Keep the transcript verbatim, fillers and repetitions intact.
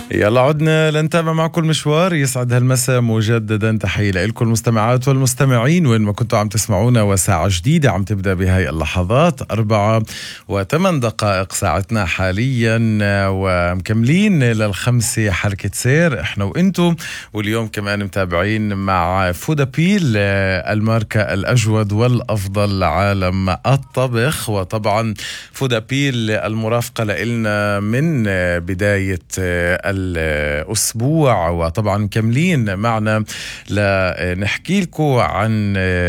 يلا عدنا لنتابع معكم المشوار. يسعد هالمساء مجددا، تحية لكم المستمعات والمستمعين وين ما كنتوا عم تسمعونا، وساعة جديدة عم تبدأ بهاي اللحظات. أربعة وثمان دقائق ساعتنا حاليا، ومكملين للخمسة حركة سير احنا وانتو. واليوم كمان متابعين مع فودابيل، الماركة الأجود والأفضل لعالم الطبخ. وطبعا فودابيل المرافقة لنا من بداية الأسبوع، وطبعا مكملين معنا لنحكي لكم عن